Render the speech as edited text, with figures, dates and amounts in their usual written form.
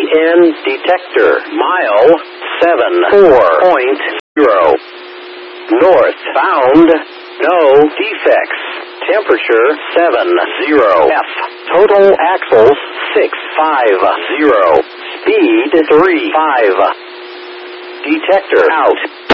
EN detector. Mile 74.0. Northbound. No defects. Temperature 70 F. Total axles 650. Speed 35. Detector out.